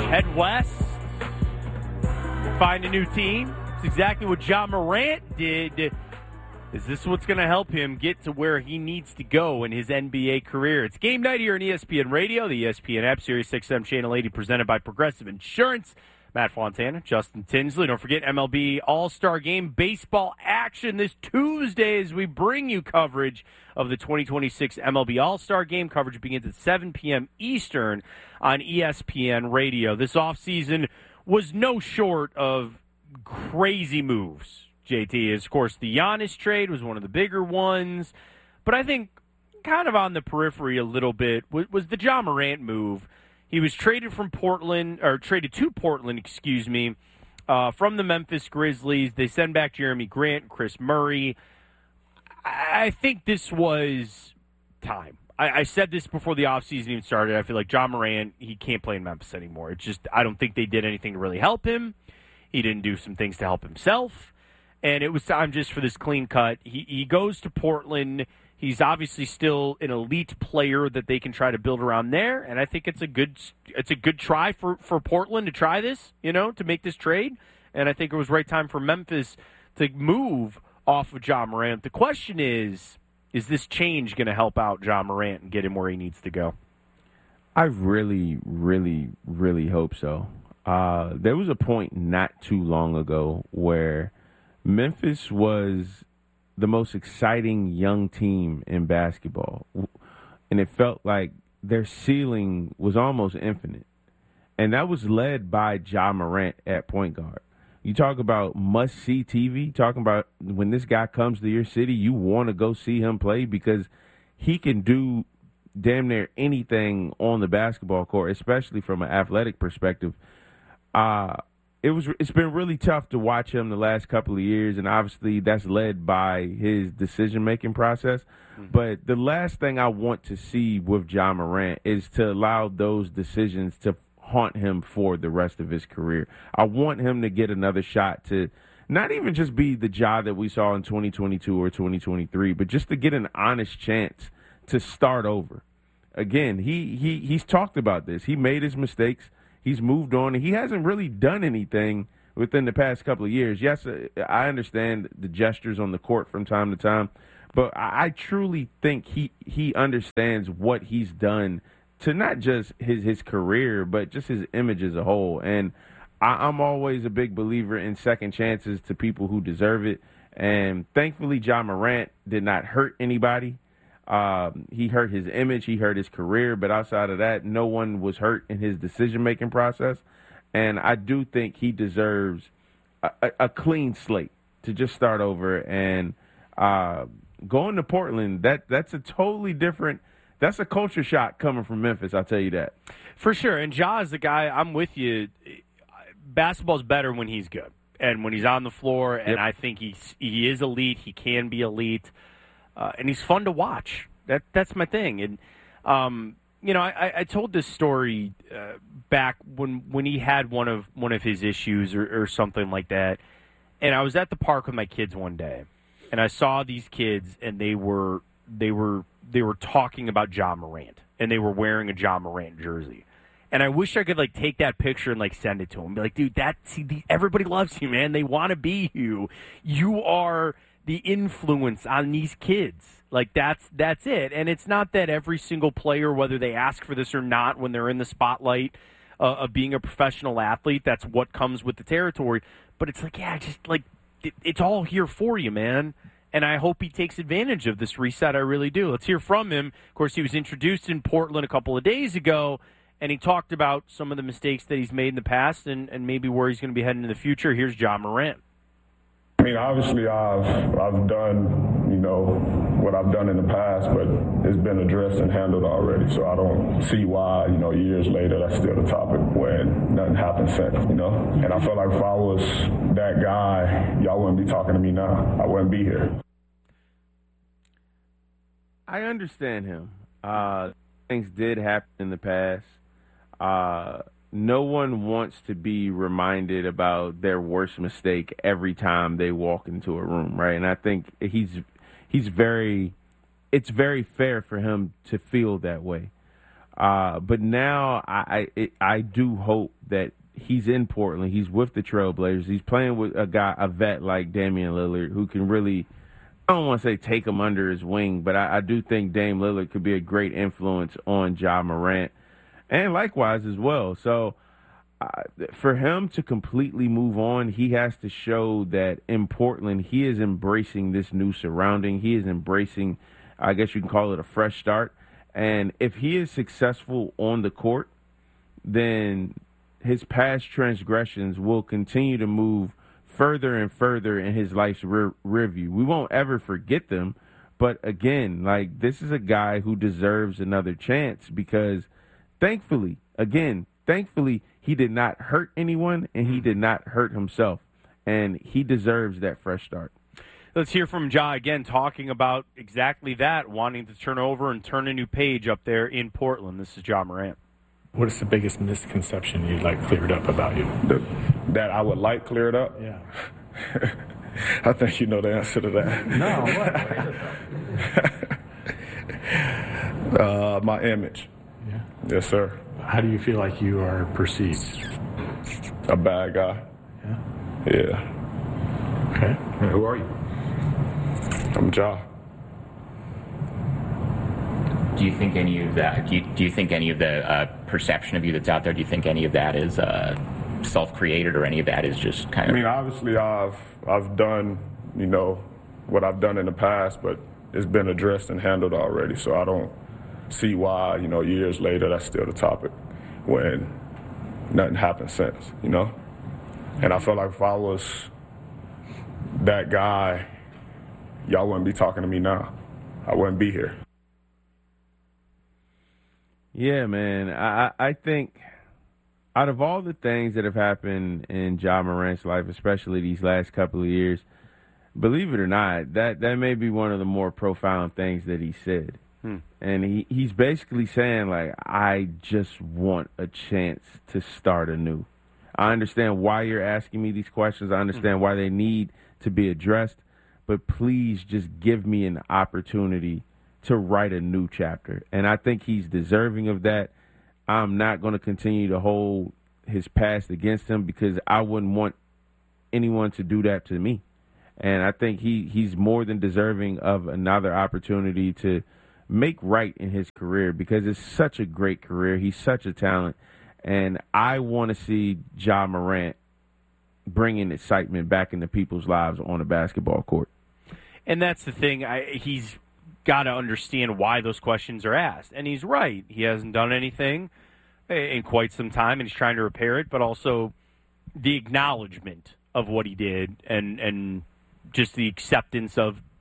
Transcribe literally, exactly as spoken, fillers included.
Head west, find a new team. It's exactly what Ja Morant did. Is this what's going to help him get to where he needs to go in his N B A career? It's game night here on E S P N Radio, the E S P N app, Sirius X M Channel eighty, presented by Progressive Insurance. Matt Fontana, Justin Tinsley. Don't forget M L B All-Star Game baseball action this Tuesday as we bring you coverage of the twenty twenty-six M L B All-Star Game. Coverage begins at seven p.m. Eastern on E S P N Radio. This offseason was no short of crazy moves, J T. Of course, the Giannis trade was one of the bigger ones, but I think kind of on the periphery a little bit was, was the Ja Morant move. He was traded from Portland, or traded to Portland, excuse me, uh, from the Memphis Grizzlies. They send back Jeremy Grant and Chris Murray. I think this was time. I, I said this before the offseason even started. I feel like Ja Morant, he can't play in Memphis anymore. It's just, I don't think they did anything to really help him. He didn't do some things to help himself. And it was time just for this clean cut. He, he goes to Portland. He's obviously still an elite player that they can try to build around there, and I think it's a good it's a good try for, for Portland to try this, you know, to make this trade. And I think it was right time for Memphis to move off of Ja Morant. The question is, is this change going to help out Ja Morant and get him where he needs to go? I really, really, really hope so. Uh, there was a point not too long ago where Memphis was the most exciting young team in basketball. And it felt like their ceiling was almost infinite. And that was led by Ja Morant at point guard. You talk about must-see T V, talking about when this guy comes to your city, you want to go see him play because he can do damn near anything on the basketball court, especially from an athletic perspective. Uh It was. It's been really tough to watch him the last couple of years, and obviously that's led by his decision-making process. Mm-hmm. But the last thing I want to see with Ja Morant is to allow those decisions to haunt him for the rest of his career. I want him to get another shot to not even just be the Ja that we saw in twenty twenty-two or twenty twenty-three, but just to get an honest chance to start over. Again, he he he's talked about this. He made his mistakes. He's moved on, and he hasn't really done anything within the past couple of years. Yes, I understand the gestures on the court from time to time, but I truly think he he understands what he's done to not just his, his career, but just his image as a whole. And I, I'm always a big believer in second chances to people who deserve it. And thankfully, Ja Morant did not hurt anybody. Um, he hurt his image, he hurt his career, but outside of that, no one was hurt in his decision-making process. And I do think he deserves a, a, a clean slate to just start over. And uh, going to Portland, that that's a totally different – that's a culture shock coming from Memphis, I'll tell you that. For sure. And Ja is the guy, I'm with you. Basketball's better when he's good and when he's on the floor, and yep. I think he's, he is elite. He can be elite. Uh, and he's fun to watch. That that's my thing. And um, you know, I, I told this story uh, back when when he had one of one of his issues or, or something like that. And I was at the park with my kids one day, and I saw these kids, and they were they were they were talking about Ja Morant, and they were wearing a Ja Morant jersey. And I wish I could like take that picture and like send it to him. Be like, dude, that see, the, everybody loves you, man. They want to be you. You are the influence on these kids. Like, that's that's it. And it's not that every single player, whether they ask for this or not, when they're in the spotlight uh, of being a professional athlete, that's what comes with the territory. But it's like, yeah, just like, it, it's all here for you, man. And I hope he takes advantage of this reset. I really do. Let's hear from him. Of course, he was introduced in Portland a couple of days ago, and he talked about some of the mistakes that he's made in the past and, and maybe where he's going to be heading in the future. Here's Ja Morant. I mean, obviously, I've I've done, you know, what I've done in the past, but it's been addressed and handled already. So I don't see why, you know, years later, that's still the topic when nothing happened since, you know. And I feel like if I was that guy, y'all wouldn't be talking to me now. I wouldn't be here. I understand him. Uh, things did happen in the past. Uh, no one wants to be reminded about their worst mistake every time they walk into a room, right? And I think he's he's very, it's very fair for him to feel that way. Uh, but now I I, it, I do hope that he's in Portland. He's with the Trailblazers. He's playing with a guy, a vet like Damian Lillard, who can really, I don't want to say take him under his wing, but I, I do think Dame Lillard could be a great influence on Ja Morant, and likewise as well. So uh, for him to completely move on, he has to show that in Portland he is embracing this new surrounding. He is embracing, I guess you can call it a fresh start. And if he is successful on the court, then his past transgressions will continue to move further and further in his life's rear, rear view. We won't ever forget them. But again, like, this is a guy who deserves another chance because thankfully, again, thankfully, he did not hurt anyone and he did not hurt himself. And he deserves that fresh start. Let's hear from Ja again, talking about exactly that, wanting to turn over and turn a new page up there in Portland. This is Ja Morant. What is the biggest misconception you'd like cleared up about you? The, that I would like cleared up? Yeah. I think you know the answer to that. No, what? uh, my image. Yeah. Yes, sir. How do you feel like you are perceived? A bad guy. Yeah. Yeah. Okay. And who are you? I'm Ja. Do you think any of that? Do you, do you think any of the uh, perception of you that's out there? Do you think any of that is uh, self-created, or any of that is just kind I of? mean, obviously, I've I've done you know what I've done in the past, but it's been addressed and handled already. So I don't see why you know years later that's still the topic when nothing happened since. You know, and I feel like if I was that guy, y'all wouldn't be talking to me now. I wouldn't be here. Yeah, man. I, I think out of all the things that have happened in Ja Morant's life, especially these last couple of years, believe it or not, that, that may be one of the more profound things that he said. Hmm. And he, he's basically saying, like, I just want a chance to start anew. I understand why you're asking me these questions. I understand hmm. why they need to be addressed. But please just give me an opportunity to write a new chapter. And I think he's deserving of that. I'm not going to continue to hold his past against him because I wouldn't want anyone to do that to me. And I think he, he's more than deserving of another opportunity to make right in his career because it's such a great career. He's such a talent. And I want to see Ja Morant bringing excitement back into people's lives on a basketball court. And that's the thing. I, he's got to understand why those questions are asked. And he's right. He hasn't done anything in quite some time, and he's trying to repair it, but also the acknowledgement of what he did and, and just the acceptance of